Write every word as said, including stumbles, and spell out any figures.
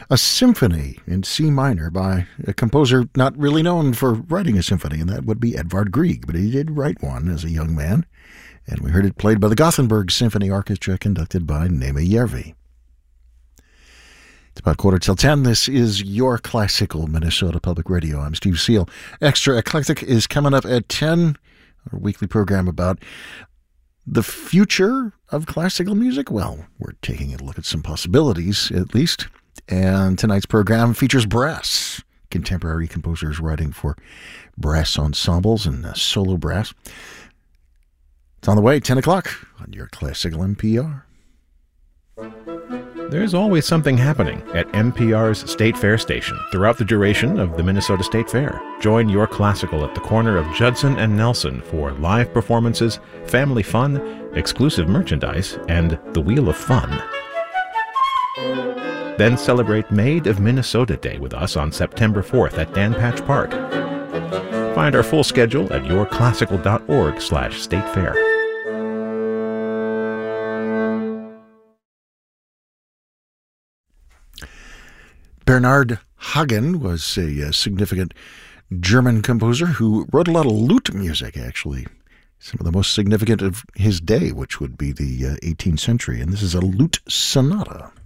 a symphony in C minor by a composer not really known for writing a symphony, and that would be Edvard Grieg, but he did write one as a young man, and we heard it played by the Gothenburg Symphony Orchestra, conducted by Nema Järvi. It's about quarter till ten. This is your classical Minnesota Public Radio. I'm Steve Seal. Extra Eclectic is coming up at ten, our weekly program about the future of classical music. Well, we're taking a look at some possibilities, at least. And tonight's program features brass, contemporary composers writing for brass ensembles and uh, solo brass. It's on the way, ten o'clock on your classical N P R. There's always something happening at N P R's State Fair station throughout the duration of the Minnesota State Fair. Join Your Classical at the corner of Judson and Nelson for live performances, family fun, exclusive merchandise, and the Wheel of Fun. Then celebrate Made of Minnesota Day with us on September fourth at Dan Patch Park. Find our full schedule at yourclassical.org slash state fair. Bernhard Hagen was a, a significant German composer who wrote a lot of lute music, actually. Some of the most significant of his day, which would be the uh, eighteenth century. And this is a lute sonata.